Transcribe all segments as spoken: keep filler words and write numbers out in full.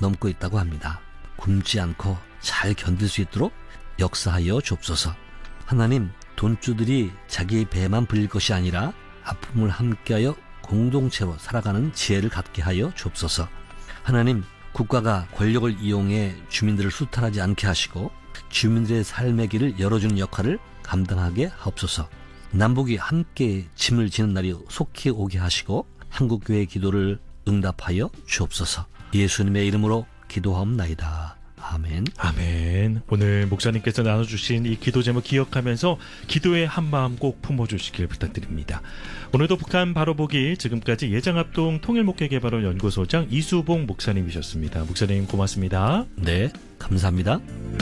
넘고 있다고 합니다. 굶지 않고 잘 견딜 수 있도록 역사하여 주옵소서. 하나님, 돈주들이 자기 배만 불릴 것이 아니라 아픔을 함께하여 공동체로 살아가는 지혜를 갖게 하여 주옵소서. 하나님, 국가가 권력을 이용해 주민들을 수탈하지 않게 하시고 주민들의 삶의 길을 열어주는 역할을 감당하게 하옵소서. 남북이 함께 짐을 지는 날이 속히 오게 하시고 한국교회의 기도를 응답하여 주옵소서. 예수님의 이름으로 기도하옵나이다. 아멘. 아멘. 오늘 목사님께서 나눠주신 이 기도 제목 기억하면서 기도의 한마음 꼭 품어주시길 부탁드립니다. 오늘도 북한 바로보기, 지금까지 예장합동 통일목회개발원 연구소장 이수봉 목사님이셨습니다. 목사님 고맙습니다. 네, 감사합니다.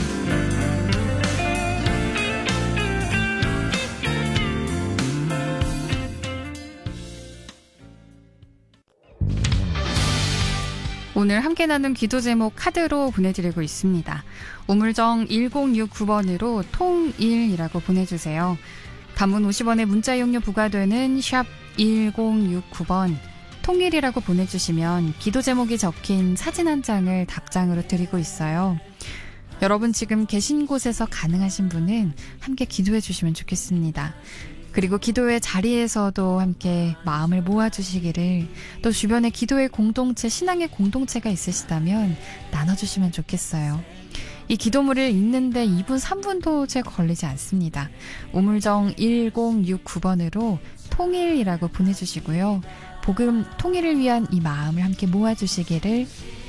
오늘 함께 나눈 기도 제목 카드로 보내드리고 있습니다. 우물정 일공육구 번으로 통일이라고 보내주세요. 단문 오십 원의 문자 이용료 부과되는 샵 일공육구 번 통일이라고 보내주시면 기도 제목이 적힌 사진 한 장을 답장으로 드리고 있어요. 여러분 지금 계신 곳에서 가능하신 분은 함께 기도해 주시면 좋겠습니다. 그리고 기도의 자리에서도 함께 마음을 모아주시기를, 또 주변에 기도의 공동체, 신앙의 공동체가 있으시다면 나눠주시면 좋겠어요. 이 기도물을 읽는데 이 분, 삼 분도 채 걸리지 않습니다. 우물정 일공육구 번으로 통일이라고 보내주시고요. 복음 통일을 위한 이 마음을 함께 모아주시기를